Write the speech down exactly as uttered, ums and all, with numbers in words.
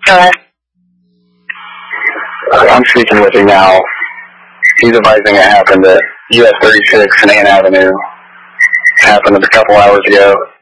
Go ahead. Uh, I'm speaking with him now. He's advising it happened at U S thirty-six and Ann Avenue. Happened a couple hours ago.